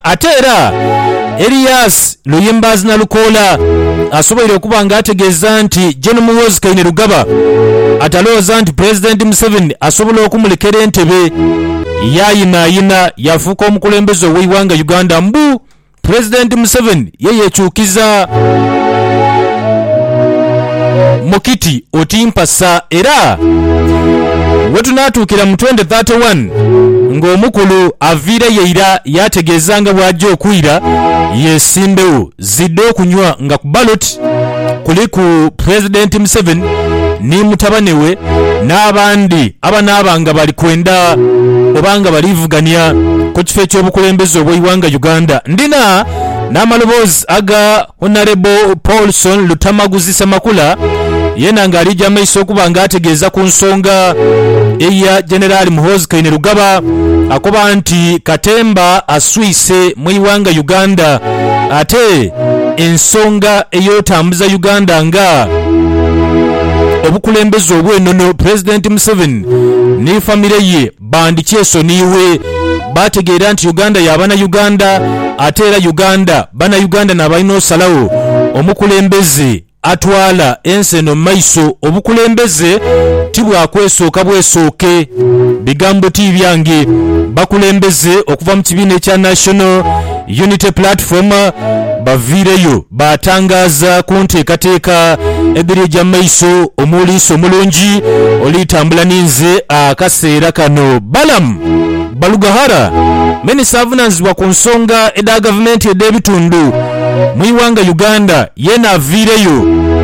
Atera Elias Luyimbazi na Lukola asoboire okuba nga ategeeza nti General Muhoozi Kainerugaba atalooza nti President Museveni asobola okumulekera entebe yayina yafuuka omukulembeze ow'eiwanga Uganda. Mbu President Museveni ye yekyukiza Mukiti Otimpasa era wetunatuukira mu 2031 ng'omukulu aviira yeira yategeeza nga bw'ajja okwira yesimbewo zidde okunywa nga ku ballot kuli ku President Museveni ni mutabani we n'abandi abanaabanga bali kwenda obanga balivuganya ku kifo ky'obukulembeze obw'eiwanga Uganda. Ndina n'amaloboozi aga Honorable Paulson Lutamaguzi Semakula yena ng'alijja maiso okuba nga ategeeza ku nsonga eya General Muhoozi Kainerugaba akoba nti Katemba aswise mu eiwanga Uganda ate ensonga ey'otambuza Uganda nga obukulembeze obw'ennono President Museveni ne famire ye bandikyesoniiwe bategeera nti Uganda y'abana Uganda ate era Uganda bana Uganda n'abalina osalawo omukulembeze atwala enseno maiso. Obukulembeze tibwakwesooka bwesooke bigambo ti byange. Bakulembeze okuva mu kibiina ekya National Unity Platform baviireyo batangaza ku nteekateeka ebiri egya maiso omuliiso omulungi olitambula ninze akaseera kano. Balaam Balugahara minisita avunaanyizibwa ku nsonga eda gavumenti ed'ebitundu mu eiwanga Uganda yena aviireyo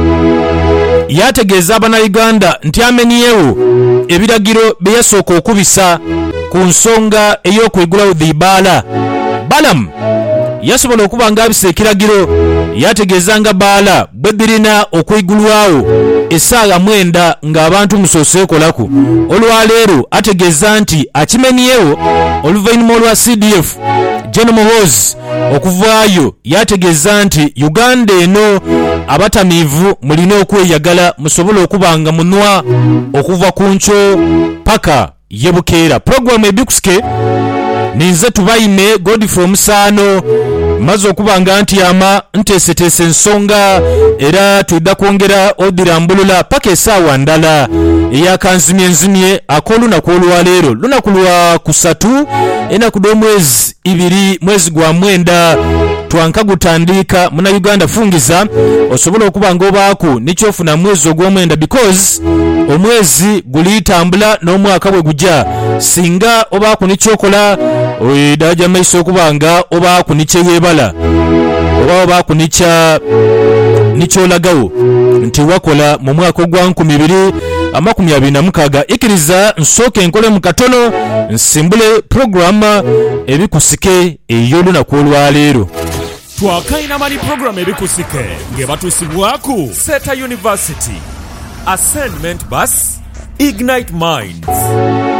yategeeza Abannayuganda nti amenyeewo ebiragiro bye yasooka okubisa ku nsonga ey'okwegulawo dhibaala. Balaam yasobola okuba nga abisa ekiragiro yategeeza nga baala bwe birina okwigulwawo essaawa 9 ng'abantu musoose ekolaku. Olwaleero ategeeza nti akimenyeewo oluvannyuma olwa CDF General Muhoozi okuvaayo yategeeza nti Uganda eno abatamiivu mulina okweyagala musobole okuba nga munwa okuva ku nkyo paka yebukeera. Programu ebikusike ninze tubayime Godfrey Omusaano maze okuba nga ntyama nteeseteese ensonga era tudda kwongera odirambulula paka essaawa ndala eyakanzimyenzimye ak'olunaku olwaleero lunaku lwa 3 enaku d'omwezi 2 mwezi gwa 9 twanka gutandika muna Uganda fungiza osobola okuba nga obaako nekyofuna mwezi ogw'omwenda because omwezi gulitambula n'omwaka bwe gujja singa obaako nekyokola daja maiso okuba nga obaako nekyewebala oba obaako nekyolagawo nti wakola mu mwaka ogwa 2026 ikiriza nsooke enkole mu katono nsimbule programu ebikusike ey'olunaku olwaleero. Twakaina mali program ebikusike ngebatusibwaku Seta University, Ascendment Bus, Ignite Minds.